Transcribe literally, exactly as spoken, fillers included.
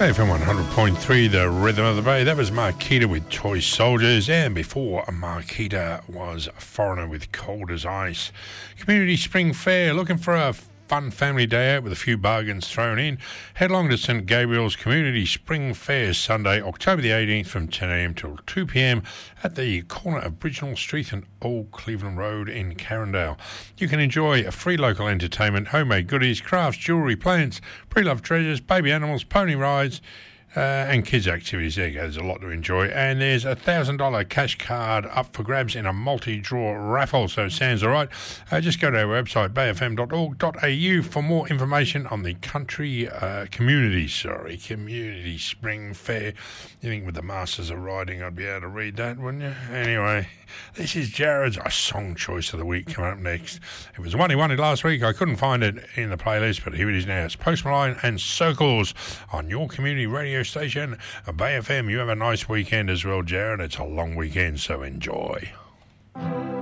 Hey, from one hundred point three, the Rhythm of the Bay. That was Marquita with Toy Soldiers, and before Marquita was Foreigner with Cold as Ice. Community Spring Fair, looking for a fun family day out with a few bargains thrown in. Head along to St Gabriel's Community Spring Fair Sunday, October the eighteenth from ten a m till two p m at the corner of Bridgenell Street and Old Cleveland Road in Carindale. You can enjoy a free local entertainment, homemade goodies, crafts, jewellery, plants, pre-loved treasures, baby animals, pony rides, Uh, and kids' activities. There you go, there's a lot to enjoy. And there's a one thousand dollars cash card up for grabs in a multi-draw raffle, so it sounds all right. Uh, just go to our website, bay f m dot org dot a u, for more information on the country uh, community, sorry, community spring fair. You think with the Masters of Riding I'd be able to read that, wouldn't you? Anyway, this is Jared's a song choice of the week coming up next. It was one he wanted last week. I couldn't find it in the playlist, but here it is now. It's Post Malone and Circles on your community radio station, Bay F M. You have a nice weekend as well, Jared. It's a long weekend, so enjoy.